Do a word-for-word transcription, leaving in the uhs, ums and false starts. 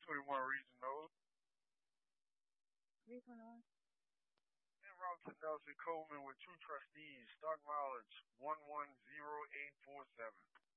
twenty-one Region Node. three twenty-one. En route to Nelson Coleman with two trustees. Stock mileage one one zero eight four seven.